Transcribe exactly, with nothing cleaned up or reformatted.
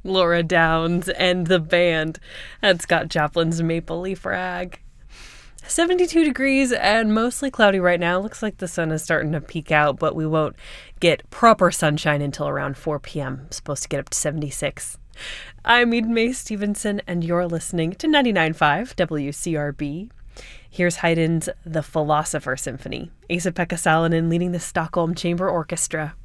Laura Downs and the band at Scott Joplin's Maple Leaf Rag. seventy-two degrees and mostly cloudy right now. Looks like the sun is starting to peek out, but we won't get proper sunshine until around four p.m. Supposed to get up to seventy-six. I'm Eden Mae Stevenson, and you're listening to ninety-nine point five W C R B. Here's Haydn's The Philosopher Symphony. Esa-Pekka Salonen leading the Stockholm Chamber Orchestra.